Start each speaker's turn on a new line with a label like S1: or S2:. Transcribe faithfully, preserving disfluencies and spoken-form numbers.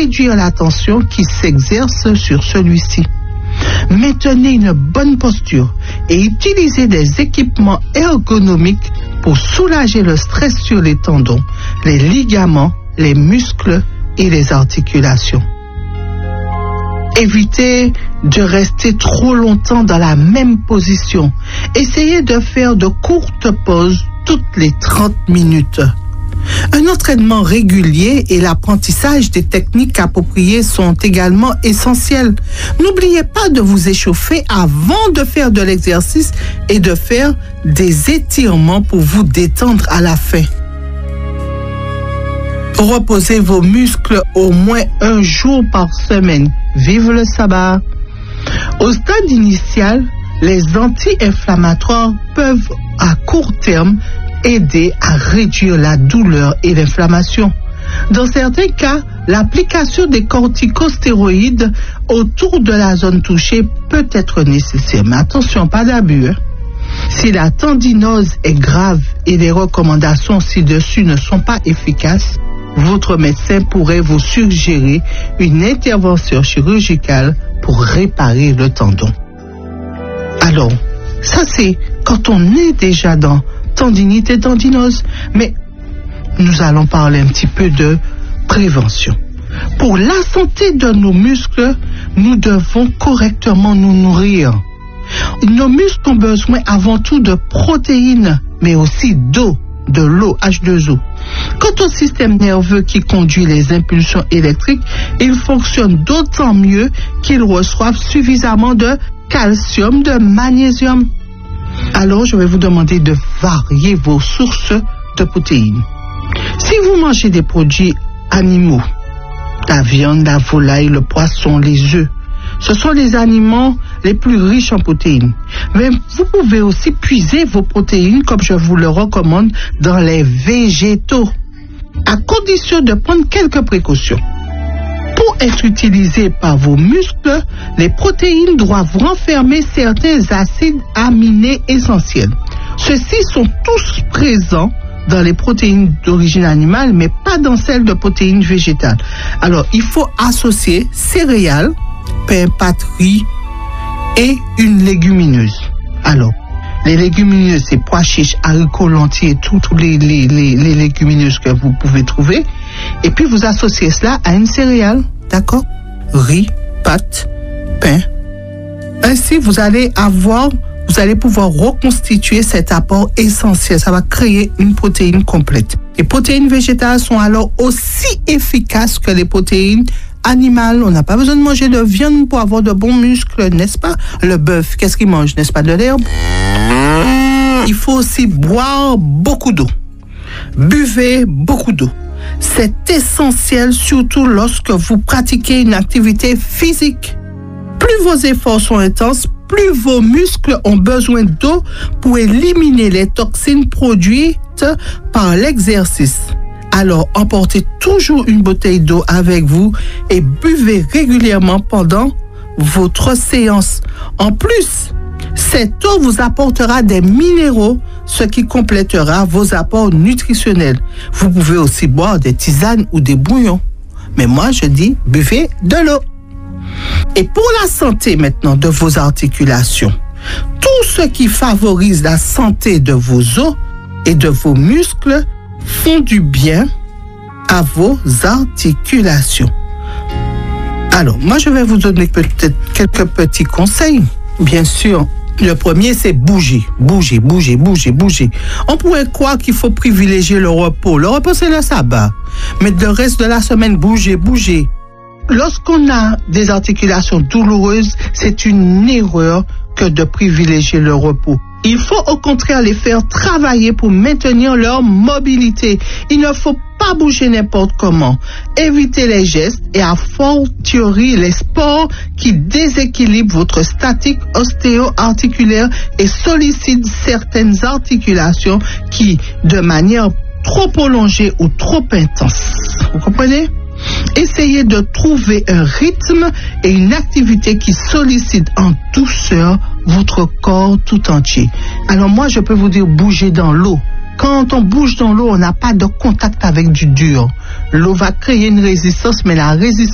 S1: réduire la tension qui s'exerce sur celui-ci. Maintenez une bonne posture et utilisez des équipements ergonomiques pour soulager le stress sur les tendons, les ligaments, les muscles et les articulations. Évitez de rester trop longtemps dans la même position. Essayez de faire de courtes pauses toutes les trente minutes. Un entraînement régulier et l'apprentissage des techniques appropriées sont également essentiels. N'oubliez pas de vous échauffer avant de faire de l'exercice et de faire des étirements pour vous détendre à la fin. Reposez vos muscles au moins un jour par semaine. Vive le sabbat! Au stade initial, les anti-inflammatoires peuvent à court terme aider à réduire la douleur et l'inflammation. Dans certains cas, l'application des corticostéroïdes autour de la zone touchée peut être nécessaire. Mais attention, pas d'abus. Hein? Si la tendinose est grave et les recommandations ci-dessus ne sont pas efficaces, votre médecin pourrait vous suggérer une intervention chirurgicale pour réparer le tendon. Alors, ça c'est quand on est déjà dans tendinite et tendinose. Mais nous allons parler un petit peu de prévention. Pour la santé de nos muscles, nous devons correctement nous nourrir. Nos muscles ont besoin avant tout de protéines, mais aussi d'eau, de l'eau, H deux O. Quant au système nerveux qui conduit les impulsions électriques, il fonctionne d'autant mieux qu'il reçoive suffisamment de calcium, de magnésium. Alors, je vais vous demander de varier vos sources de protéines. Si vous mangez des produits animaux, la viande, la volaille, le poisson, les œufs, ce sont les aliments les plus riches en protéines. Mais vous pouvez aussi puiser vos protéines, comme je vous le recommande, dans les végétaux, à condition de prendre quelques précautions. Pour être utilisées par vos muscles, les protéines doivent renfermer certains acides aminés essentiels. Ceux-ci sont tous présents dans les protéines d'origine animale, mais pas dans celles de protéines végétales. Alors, il faut associer céréales, pain, pâte, riz et une légumineuse. Alors, les légumineuses, c'est pois chiches, haricots, lentilles, toutes les, les, les, les légumineuses que vous pouvez trouver. Et puis, vous associez cela à une céréale, d'accord? Riz, pâte, pain. Ainsi, vous allez avoir, vous allez pouvoir reconstituer cet apport essentiel. Ça va créer une protéine complète. Les protéines végétales sont alors aussi efficaces que les protéines animales. On n'a pas besoin de manger de viande pour avoir de bons muscles, n'est-ce pas? Le bœuf, qu'est-ce qu'il mange, n'est-ce pas? De l'herbe. Il faut aussi boire beaucoup d'eau. Buvez beaucoup d'eau. C'est essentiel, surtout lorsque vous pratiquez une activité physique. Plus vos efforts sont intenses, plus vos muscles ont besoin d'eau pour éliminer les toxines produites par l'exercice. Alors, emportez toujours une bouteille d'eau avec vous et buvez régulièrement pendant votre séance. En plus, cette eau vous apportera des minéraux, ce qui complétera vos apports nutritionnels. Vous pouvez aussi boire des tisanes ou des bouillons. Mais moi, je dis, buvez de l'eau. Et pour la santé maintenant de vos articulations, tout ce qui favorise la santé de vos os et de vos muscles font du bien à vos articulations. Alors, moi, je vais vous donner peut-être quelques petits conseils. Bien sûr, le premier, c'est bouger, bouger, bouger, bouger, bouger. On pourrait croire qu'il faut privilégier le repos. Le repos, c'est le sabbat. Mais le reste de la semaine, bouger, bouger. Lorsqu'on a des articulations douloureuses, c'est une erreur que de privilégier le repos. Il faut au contraire les faire travailler pour maintenir leur mobilité. Il ne faut pas bouger n'importe comment. Évitez les gestes et a fortiori les sports qui déséquilibrent votre statique ostéo-articulaire et sollicitent certaines articulations qui, de manière trop prolongée ou trop intense. Vous comprenez? Essayez de trouver un rythme et une activité qui sollicite en douceur votre corps tout entier. Alors moi, je peux vous dire, bouger dans l'eau. Quand on bouge dans l'eau, on n'a pas de contact avec du dur. L'eau va créer une résistance, mais la résistance